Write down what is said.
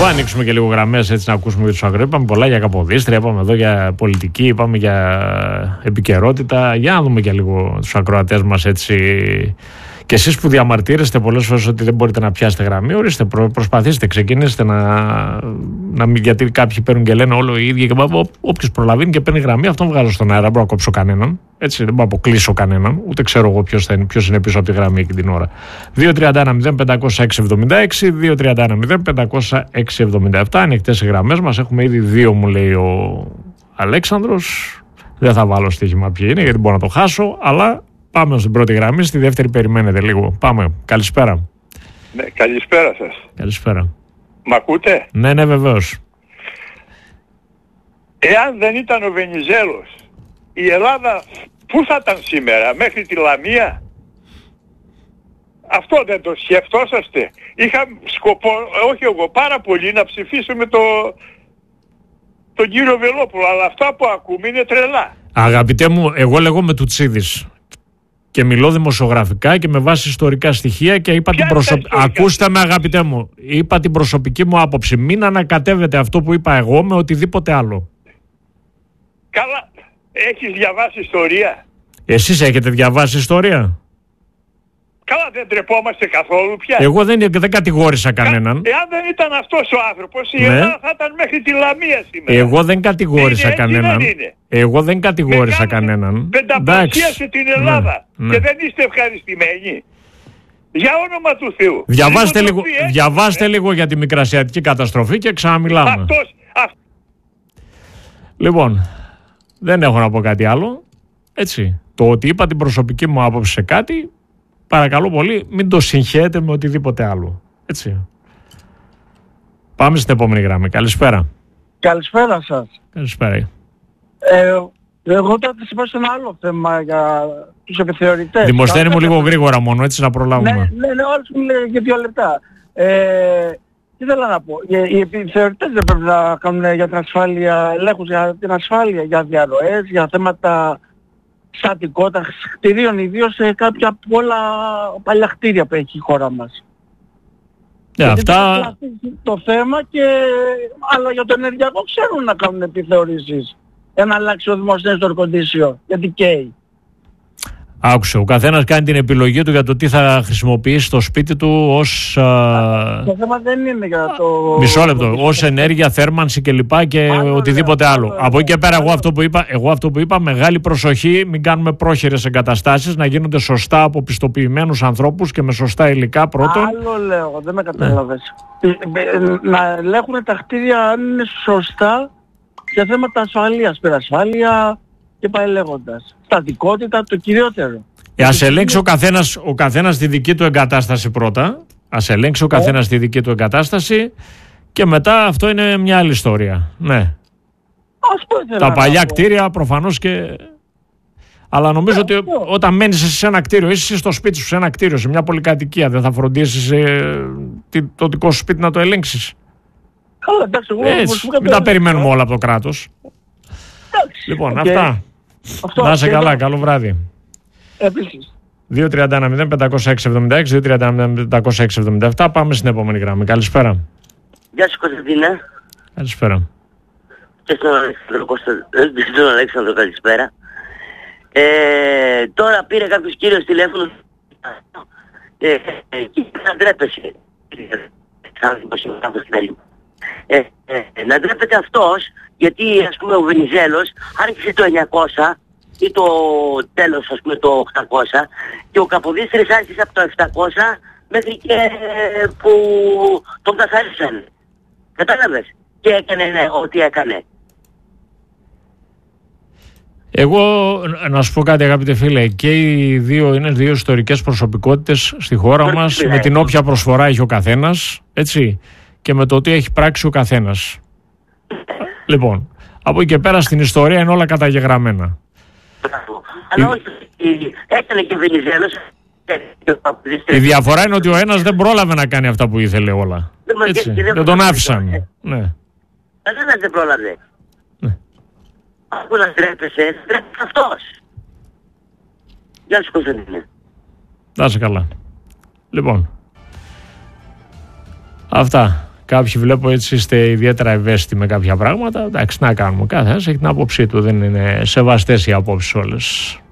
Αφού ανοίξουμε και λίγο γραμμές έτσι να ακούσουμε για τους αγρότες, είπαμε πολλά για Καποδίστρια, είπαμε εδώ για πολιτική, είπαμε για επικαιρότητα. Για να δούμε και λίγο τους ακροατές μας έτσι. Και εσείς που διαμαρτύρεστε πολλές φορές ότι δεν μπορείτε να πιάσετε γραμμή, ορίστε, προσπαθήστε, ξεκινήστε να μην. Γιατί κάποιοι παίρνουν και λένε όλο οι ίδιοι. Και όποιος προλαβαίνει και παίρνει γραμμή, αυτόν βγάζω στον αέρα. Δεν μπορώ να κόψω κανέναν. Έτσι, δεν μπορώ να αποκλείσω κανέναν. Ούτε ξέρω εγώ ποιος είναι πίσω από τη γραμμή εκείνη την ώρα. 2-31-0500-676, 2-31-0500-677. Ανοιχτές οι γραμμές μας. Έχουμε ήδη 2, μου λέει ο Αλέξανδρος. Δεν θα βάλω στοίχημα ποιοι είναι, γιατί μπορώ να το χάσω, αλλά. Πάμε στην πρώτη γραμμή, στη δεύτερη περιμένετε λίγο. Πάμε. Καλησπέρα. Ναι, καλησπέρα σας. Καλησπέρα. Μ' ακούτε? Ναι, βεβαίως. Εάν δεν ήταν ο Βενιζέλος, η Ελλάδα πού θα ήταν σήμερα, μέχρι τη Λαμία? Αυτό δεν το σκεφτόσαστε? Είχα σκοπό, όχι εγώ, πάρα πολύ να ψηφίσουμε τον κύριο Βελόπουλο, αλλά αυτά που ακούμε είναι τρελά. Αγαπητέ μου, εγώ λέγομαι Τουτσίδης. Και μιλώ δημοσιογραφικά και με βάση ιστορικά στοιχεία και είπα την προσωπική. Ακούστε με, αγαπητέ μου, είπα την προσωπική μου άποψη. Μην ανακατεύετε αυτό που είπα εγώ με οτιδήποτε άλλο. Καλά, έχεις διαβάσει ιστορία? Εσείς έχετε διαβάσει ιστορία? Καλά, δεν τρεπόμαστε καθόλου πια. Εγώ δεν κατηγόρησα κανέναν. Εάν δεν ήταν αυτός ο άνθρωπος, η Ελλάδα θα ήταν μέχρι τη Λαμία σήμερα. Εγώ δεν κατηγόρησα κανέναν. Εγώ δεν κατηγόρησα κανέναν. Πενταπλασίασε την Ελλάδα και δεν είστε ευχαριστημένοι. Για όνομα του Θεού. Διαβάστε λίγο για τη μικρασιατική καταστροφή και ξαναμιλάμε. Λοιπόν, δεν έχω να πω κάτι άλλο. Έτσι. Το ότι είπα την προσωπική μου άποψη σε κάτι, παρακαλώ πολύ, μην το συγχαίρετε με οτιδήποτε άλλο. Έτσι. Πάμε στην επόμενη γραμμή. Καλησπέρα. Καλησπέρα σας. Καλησπέρα. Εγώ θα σας πω σε ένα άλλο θέμα για τους επιθεωρητές. Δημοσθένη μου λίγο γρήγορα μόνο, έτσι να προλάβουμε. Ναι, όλος μου λέει για 2 λεπτά. Τι θέλω να πω. Οι επιθεωρητές δεν πρέπει να κάνουν για την ασφάλεια, ελέγχους για την ασφάλεια, για διαρροές, για θέματα στατικότητα κτηρίων, ιδίως σε κάποια από όλα παλιά κτίρια που έχει η χώρα μας. Αυτά... Το θέμα αλλά για το ενεργειακό ξέρουν να κάνουν επιθεωρήσεις. Να αλλάξει ο δημοσίος το air-condition, γιατί καίει. Άκουσε, ο καθένας κάνει την επιλογή του για το τι θα χρησιμοποιήσει στο σπίτι του ως... Το θέμα δεν είναι για το... Μισό λεπτό, ως ενέργεια, θέρμανση κλπ. Και οτιδήποτε άλλο. Από εκεί και πέρα εγώ αυτό που είπα, μεγάλη προσοχή, μην κάνουμε πρόχειρες εγκαταστάσεις, να γίνονται σωστά από πιστοποιημένους ανθρώπους και με σωστά υλικά πρώτον. Άλλο λέω, δεν με κατάλαβες. Να ελέγχουν τα κτίρια αν είναι σωστά για θέματα ασφαλείας, πυρασφάλεια και πάει λέγοντας. Στατικότητα, το κυριότερο. Ας ελέγξει ο καθένας τη δική του εγκατάσταση πρώτα. Ας ελέγξει ο καθένας τη δική του εγκατάσταση και μετά αυτό είναι μια άλλη ιστορία. Ναι. Τα παλιά κτίρια προφανώς και... Αλλά νομίζω ότι όταν μένεις σε ένα κτίριο, είσαι στο σπίτι σου, σε ένα κτίριο, σε μια πολυκατοικία, δεν θα φροντίσεις το δικό σου σπίτι να το ελέγξεις? Καλά, εντάξει, μην τα περιμένουμε όλα από το κράτος. Λοιπόν, αυτά. Να είσαι καλά, καλό βράδυ. Επίσης. 2-31-0500-676, 2-31-0500-677. Πάμε στην επόμενη γραμμή. Καλησπέρα. Γεια σου Κωνσταντίνα. Καλησπέρα. Και στον Αλέξανδρο καλησπέρα. Τώρα πήρε κάποιος κύριος τηλέφωνο και να ντρέπεσαι. Σαν δημοσιογράφος στην άλλη. Να ντρέπεται αυτός, γιατί ας πούμε ο Βενιζέλος άρχισε το 900 ή το τέλος ας πούμε το 800 και ο Καποδίστρης άρχισε από το 700 μέχρι και που τον καθαρίσανε. Κατάλαβες? Και έκανε ό,τι έκανε. Εγώ να σου πω κάτι, αγαπητέ φίλε, και οι δύο είναι δύο ιστορικές προσωπικότητες στη χώρα μας, με την όποια προσφορά έχει ο καθένας, έτσι, και με το τι έχει πράξει ο καθένας. Λοιπόν, από εκεί και πέρα στην ιστορία είναι όλα καταγεγραμμένα. Αλλά όχι, έκανε και Βενιζέλος. Η διαφορά είναι ότι ο ένας δεν πρόλαβε να κάνει αυτά που ήθελε όλα. Έτσι, δεν τον άφησαν. Ναι. Κανένας δεν πρόλαβε. Αφού να ντρέπεσαι, ντρέπεσαι αυτός. Γεια σου Κωνσταντίνε. Να είσαι καλά. Λοιπόν, αυτά. Κάποιοι βλέπω έτσι είστε ιδιαίτερα ευαίσθητοι με κάποια πράγματα. Εντάξει, να κάνουμε. Κάθε ένας έχει την άποψή του. Δεν είναι σεβαστές οι απόψεις όλες.